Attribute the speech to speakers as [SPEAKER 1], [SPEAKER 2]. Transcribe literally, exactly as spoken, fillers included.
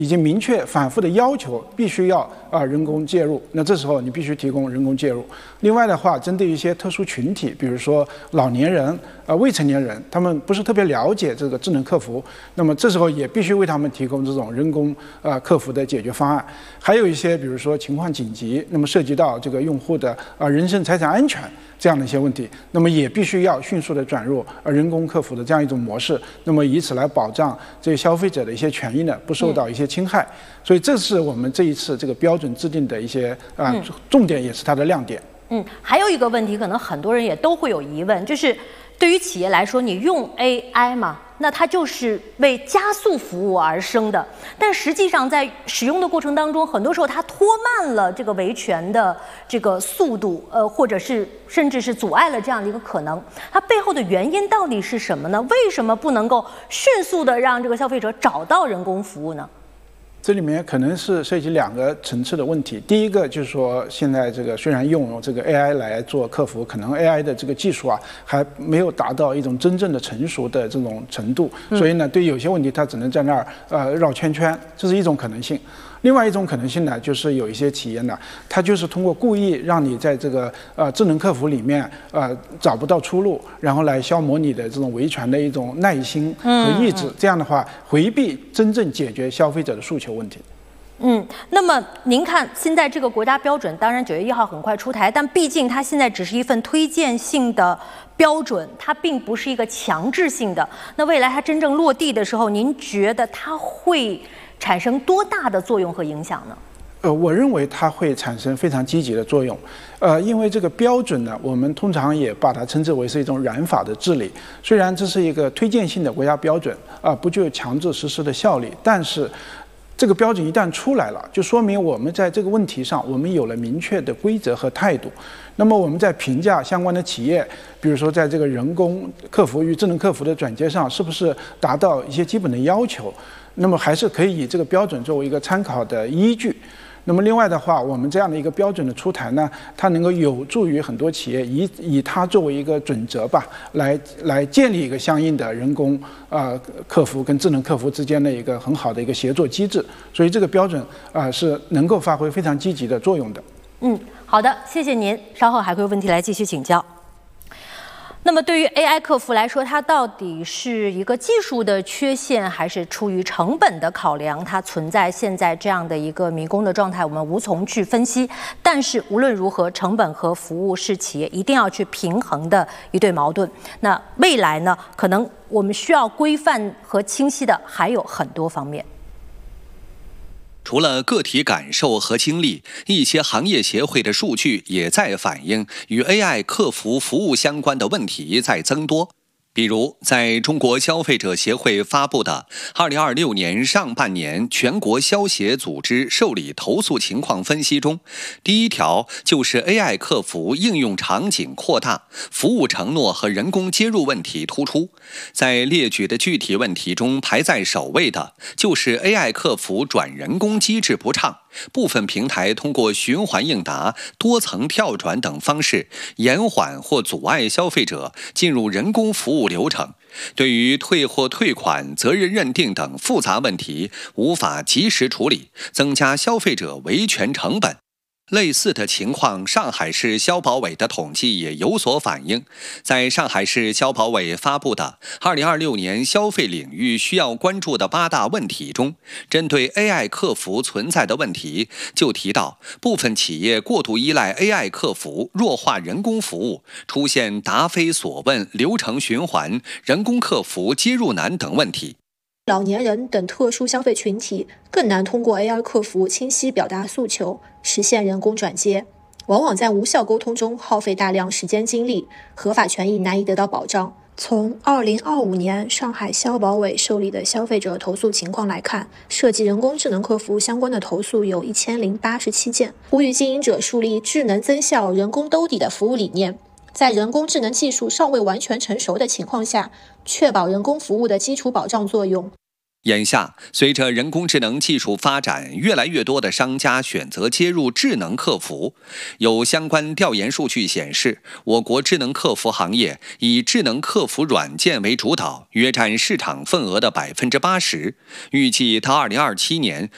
[SPEAKER 1] 已经明确反复的要求必须要啊人工介入，那这时候你必须提供人工介入。另外的话，针对一些特殊群体，比如说老年人、呃未成年人，他们不是特别了解这个智能客服，那么这时候也必须为他们提供这种人工呃客服的解决方案。还有一些比如说情况紧急，那么涉及到这个用户的啊人身财产安全这样的一些问题，那么也必须要迅速的转入呃人工客服的这样一种模式，那么以此来保障这些消费者的一些权益呢不受到一些侵害。所以这是我们这一次这个标准制定的一些啊、呃、重点，也是它的亮点。
[SPEAKER 2] 嗯，还有一个问题，可能很多人也都会有疑问，就是对于企业来说，你用 A I 嘛，那它就是为加速服务而生的，但实际上在使用的过程当中，很多时候它拖慢了这个维权的这个速度，呃，或者是甚至是阻碍了这样的一个可能。它背后的原因到底是什么呢？为什么不能够迅速的让这个消费者找到人工服务呢？
[SPEAKER 1] 这里面可能是涉及两个层次的问题。第一个就是说，现在这个虽然用这个 A I 来做客服，可能 A I 的这个技术啊还没有达到一种真正的成熟的这种程度，所以呢，对有些问题它只能在那儿呃绕圈圈，这是一种可能性。另外一种可能性呢，就是有一些企业呢，它就是通过故意让你在这个呃智能客服里面呃找不到出路，然后来消磨你的这种维权的一种耐心和意志，这样的话回避真正解决消费者的诉求问题。
[SPEAKER 2] 嗯，那么您看，现在这个国家标准，当然九月一号很快出台，但毕竟它现在只是一份推荐性的标准，它并不是一个强制性的。那未来它真正落地的时候，您觉得它会产生多大的作用和影响呢？
[SPEAKER 1] 呃，我认为它会产生非常积极的作用，呃，因为这个标准呢，我们通常也把它称之为是一种软法的治理。虽然这是一个推荐性的国家标准啊、呃，不具有强制实施的效力，但是这个标准一旦出来了，就说明我们在这个问题上，我们有了明确的规则和态度。那么我们在评价相关的企业，比如说在这个人工客服与智能客服的转接上，是不是达到一些基本的要求？那么还是可以以这个标准作为一个参考的依据。那么另外的话，我们这样的一个标准的出台呢，它能够有助于很多企业以以它作为一个准则吧，来来建立一个相应的人工呃客服跟智能客服之间的一个很好的一个协作机制。所以这个标准啊、呃、是能够发挥非常积极的作用的。
[SPEAKER 2] 嗯，好的，谢谢您。稍后还会有问题来继续请教。那么对于 A I 客服来说，它到底是一个技术的缺陷，还是出于成本的考量，它存在现在这样的一个迷宫的状态，我们无从去分析。但是无论如何，成本和服务是企业一定要去平衡的一对矛盾。那未来呢，可能我们需要规范和清晰的还有很多方面。
[SPEAKER 3] 除了个体感受和经历，一些行业协会的数据也在反映与 A I 客服服务相关的问题在增多。比如，在中国消费者协会发布的二零二六年上半年全国消协组织受理投诉情况分析中，第一条就是 A I 客服应用场景扩大，服务承诺和人工接入问题突出。在列举的具体问题中，排在首位的就是 A I 客服转人工机制不畅，部分平台通过循环应答、多层跳转等方式，延缓或阻碍消费者进入人工服务流程。对于退货退款、责任认定等复杂问题，无法及时处理，增加消费者维权成本。类似的情况，上海市消保委的统计也有所反映。在上海市消保委发布的二零二六年消费领域需要关注的八大问题中，针对 A I 客服存在的问题，就提到部分企业过度依赖 A I 客服，弱化人工服务，出现答非所问、流程循环、人工客服接入难等问题。
[SPEAKER 4] 老年人等特殊消费群体更难通过 A I 客服清晰表达诉求，实现人工转接，往往在无效沟通中耗费大量时间精力，合法权益难以得到保障。从二零二五年上海消保委受理的消费者投诉情况来看，涉及人工智能客服相关的投诉有一千零八十七件，呼吁经营者树立智能增效、人工兜底的服务理念，在人工智能技术尚未完全成熟的情况下，确保人工服务的基础保障作用。
[SPEAKER 3] 眼下，随着人工智能技术发展，越来越多的商家选择接入智能客服。有相关调研数据显示，我国智能客服行业以智能客服软件为主导，约占市场份额的百分之八十。预计到二零二七年，